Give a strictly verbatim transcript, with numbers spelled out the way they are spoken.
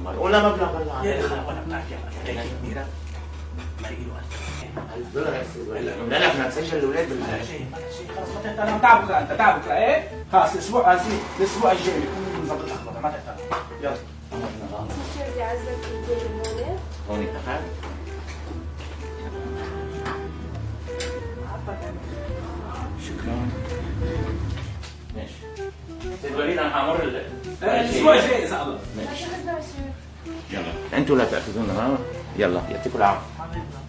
ولا مبلغ ولا يا اخي وانا بنحكي على كبيره ما يجي له ألف دولار يا سيدي. لا لا احنا هنسجل الاولاد بال لا شيء ما شيء خلاص ما تهتم. انا تعب بكره انت تعب بكره ايه خلاص الاسبوع هذه الاسبوع الجاي بكون نظبط الاخبار ما تهتم. يلا شو بدي اعزك البيت هون؟ هون اتفقنا؟ شكرا. ماشي. سيد وليد انا هامر الاسبوع الجاي اذا الله. ماشي. يلا انتوا لا تاخذونا ها؟ يلا يعطيكم العافيه.